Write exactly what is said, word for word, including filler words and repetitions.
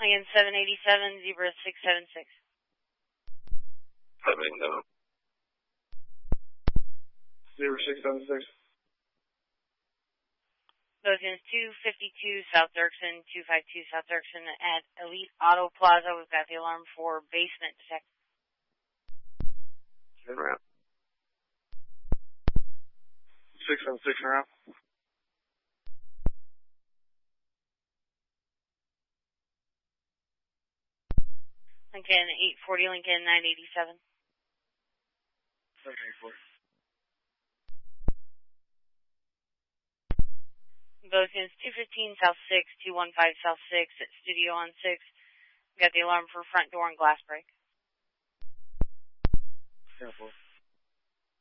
Lincoln seven eighty-seven, Zebra six seven six. seven eighty-seven. Zebra six seven six. Those units two fifty-two South Dirksen, two fifty-two South Dirksen at Elite Auto Plaza. We've got the alarm for basement detected. Turn around. six seven six around. Lincoln eight forty, Lincoln nine eighty-seven. seven eighty-four. Those units two fifteen South six, two fifteen South six at Studio on six. We've got the alarm for front door and glass break. ten four.